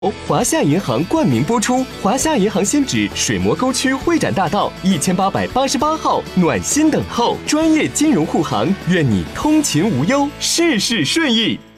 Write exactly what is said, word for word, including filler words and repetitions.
华夏银行冠名播出。华夏银行新址水磨沟区会展大道一千八百八十八号，暖心等候，专业金融护航，愿你通勤无忧，事事顺意。